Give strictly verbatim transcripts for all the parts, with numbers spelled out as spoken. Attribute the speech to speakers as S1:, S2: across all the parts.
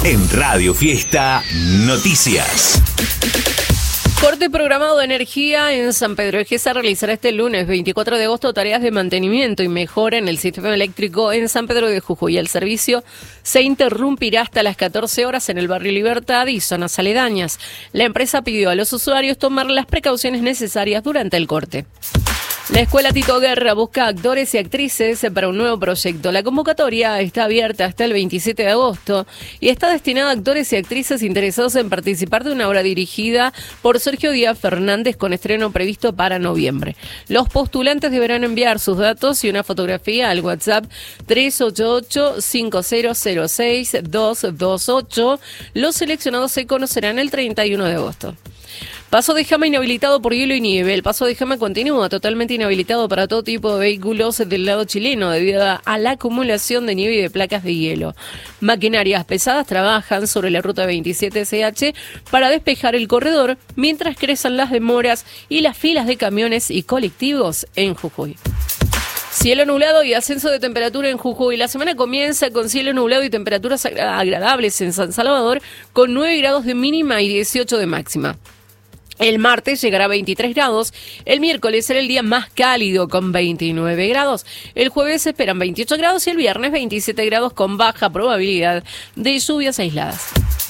S1: En Radio Fiesta Noticias.
S2: Corte programado de energía en San Pedro Ejesa realizará este lunes veinticuatro de agosto tareas de mantenimiento y mejora en el sistema eléctrico en San Pedro de Jujuy. El servicio se interrumpirá hasta las catorce horas en el barrio Libertad y zonas aledañas. La empresa pidió a los usuarios tomar las precauciones necesarias durante el corte. La Escuela Tito Guerra busca actores y actrices para un nuevo proyecto. La convocatoria está abierta hasta el veintisiete de agosto y está destinada a actores y actrices interesados en participar de una obra dirigida por Sergio Díaz Fernández con estreno previsto para noviembre. Los postulantes deberán enviar sus datos y una fotografía al WhatsApp tres ocho ocho, cinco cero cero seis, dos dos ocho. Los seleccionados se conocerán el treinta y uno de agosto. Paso de Jama inhabilitado por hielo y nieve. El Paso de Jama continúa totalmente inhabilitado para todo tipo de vehículos del lado chileno debido a la acumulación de nieve y de placas de hielo. Maquinarias pesadas trabajan sobre la ruta veintisiete C H para despejar el corredor mientras crecen las demoras y las filas de camiones y colectivos en Jujuy. Cielo nublado y ascenso de temperatura en Jujuy. La semana comienza con cielo nublado y temperaturas agradables en San Salvador con nueve grados de mínima y dieciocho de máxima. El martes llegará a veintitrés grados, el miércoles será el día más cálido con veintinueve grados, el jueves se esperan veintiocho grados y el viernes veintisiete grados con baja probabilidad de lluvias aisladas.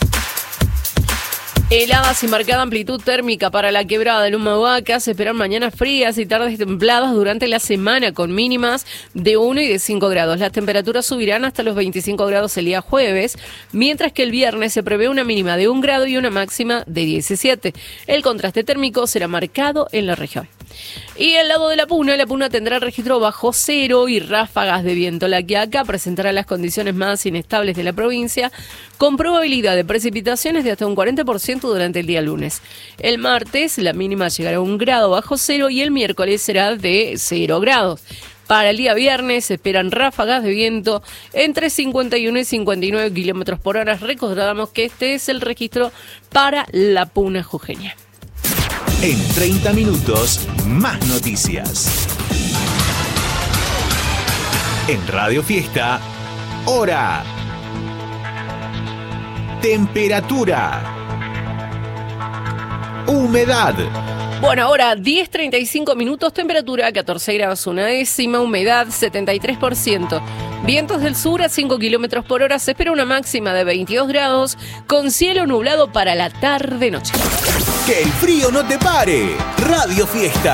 S2: Heladas y marcada amplitud térmica para la quebrada del Humahuaca. Se esperan mañanas frías y tardes templadas durante la semana con mínimas de uno y de cinco grados. Las temperaturas subirán hasta los veinticinco grados el día jueves, mientras que el viernes se prevé una mínima de un grado y una máxima de diecisiete. El contraste térmico será marcado en la región. Y al lado de la Puna, la Puna tendrá registro bajo cero y ráfagas de viento. La Quiaca presentará las condiciones más inestables de la provincia, con probabilidad de precipitaciones de hasta un cuarenta por ciento durante el día lunes. El martes, la mínima llegará a un grado bajo cero y el miércoles será de cero grados. Para el día viernes se esperan ráfagas de viento entre cincuenta y uno y cincuenta y nueve kilómetros por hora. Recordamos que este es el registro para la Puna jujeña.
S1: En treinta minutos, más noticias. En Radio Fiesta, hora. Temperatura. Humedad.
S2: Bueno, ahora diez treinta y cinco minutos, temperatura catorce grados una décima, humedad setenta y tres por ciento. Vientos del sur a cinco kilómetros por hora, se espera una máxima de veintidós grados, con cielo nublado para la tarde-noche.
S1: Que el frío no te pare. Radio Fiesta.